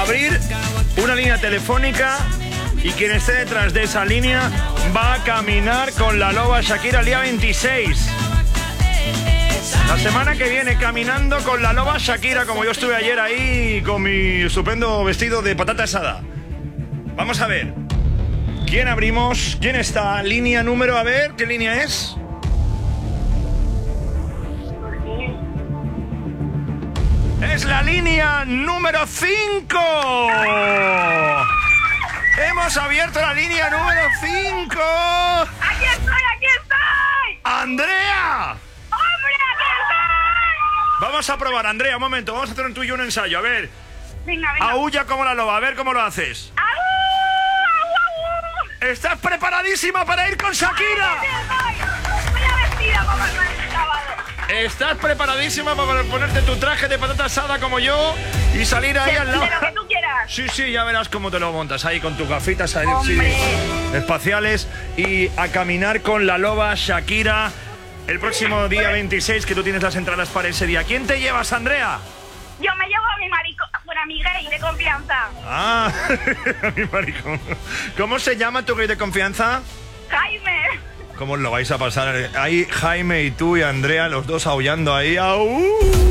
abrir una línea telefónica y quien esté detrás de esa línea va a caminar con la loba Shakira el día 26. La semana que viene caminando con la loba Shakira, como yo estuve ayer ahí con mi estupendo vestido de patata asada. Vamos a ver. ¿Quién abrimos? ¿Quién está? Línea número, a ver, ¿qué línea es? ¡Es la línea número 5! ¡Hemos abierto la línea número 5! ¡Aquí estoy! ¡Andrea! ¡Hombre, aquí estoy! Vamos a probar, Andrea, un momento. Vamos a hacer tú y yo un ensayo. A ver. Venga. Aúlla como la loba, a ver cómo lo haces. ¡Au! ¿Estás preparadísima para ir con Shakira? Voy a vestida como el sábado. ¿Estás preparadísima para ponerte tu traje de patata asada como yo y salir ahí al lado? De lo que tú quieras. Sí, ya verás cómo te lo montas ahí con tus gafitas ahí, ¡Hombre! espaciales y a caminar con la loba Shakira el próximo día 26, que tú tienes las entradas para ese día. ¿Quién te llevas, Andrea? Yo me llevo a mi marico, bueno, a mi gay de confianza. Ah, mi maricón. ¿Cómo se llama tu gay de confianza? Jaime. ¿Cómo os lo vais a pasar? Ahí Jaime y tú y Andrea, los dos aullando ahí. ¡Au!